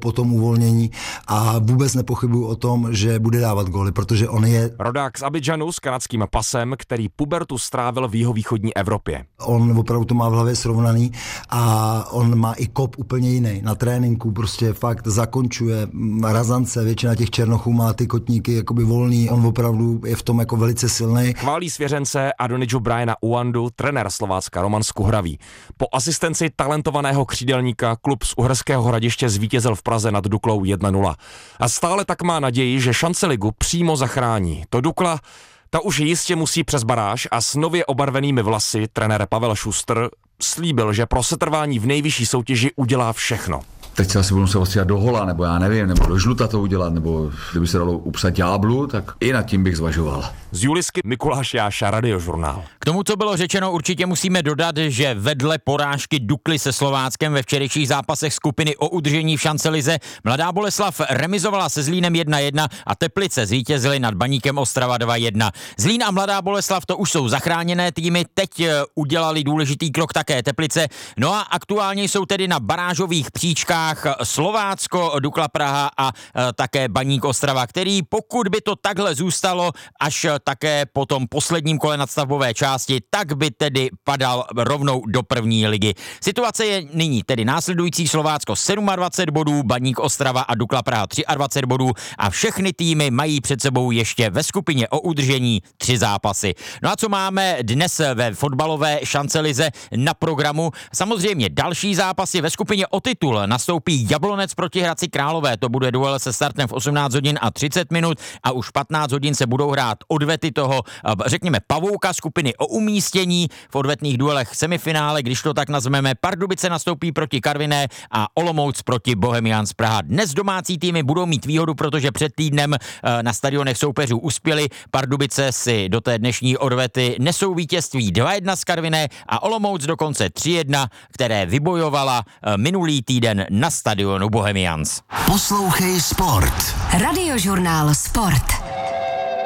po tom uvolnění a vůbec nepochybuju o tom, že bude dávat góly, protože on je... Rodák z Abidžanu s kanadským pasem, který pubertu strávil v jihovýchodní Evropě. On opravdu to má v hlavě srovnaný a on má i kop úplně jiný. Na tréninku prostě fakt zakončuje razance, většina těch černochů má ty kotníky jakoby volný, on opravdu je v tom jako velice silný. Chválí svěřence Adonidžu Briana Uandu trenér Slovácka Roman Skuhravý. Po asistenci talentovaného křídelníka klub z Uherského Hradiště zvítězil v Praze nad Duklou 1-0. A stále tak má naději, že šance ligu přímo zachrání. To Dukla, ta už jistě musí přes baráž a s nově obarvenými vlasy trenér Pavel Šustr slíbil, že pro setrvání v nejvyšší soutěži udělá všechno. Teď se asi budu se ostříhat do hola, nebo já nevím, nebo do žluta to udělat, nebo kdyby se dalo upsat ďáblu, tak i nad tím bych zvažoval. Z Julisky Mikuláš Jáša, Radiožurnál. K tomu, co bylo řečeno, určitě musíme dodat, že vedle porážky Dukly se Slováckem ve včerejších zápasech skupiny o udržení v šancelize Mladá Boleslav remizovala se Zlínem 1-1 a Teplice zvítězily nad Baníkem Ostrava 2-1. Zlín a Mladá Boleslav to už jsou zachráněné týmy, teď udělali důležitý krok také Teplice, no a aktuálně jsou tedy na barážových příčkách Slovácko, Dukla Praha a také Baník Ostrava, který pokud by to takhle zůstalo až také po tom posledním kole nadstavbové části, tak by tedy padal rovnou do první ligy. Situace je nyní tedy následující: Slovácko 27 bodů, Baník Ostrava a Dukla Praha 23 bodů a všechny týmy mají před sebou ještě ve skupině o udržení 3 zápasy. No a co máme dnes ve fotbalové šancelize na programu? Samozřejmě další zápasy ve skupině o titul nastoupí Jablonec proti Hradci Králové. To bude duel se startem v 18 hodin a 30 minut a už 15 hodin se budou hrát odvety toho, řekněme, pavouka skupiny o umístění. V odvetných duelech semifinále, když to tak nazveme, Pardubice nastoupí proti Karviné a Olomouc proti Bohemians Praha. Dnes domácí týmy budou mít výhodu, protože před týdnem na stadionech soupeřů uspěli. Pardubice si do té dnešní odvety nesou vítězství 2-1 z Karviné a Olomouc dokonce 3-1, které vybojovala minulý týden na stadionu Bohemians. Poslouchej Sport. Radiožurnál Sport.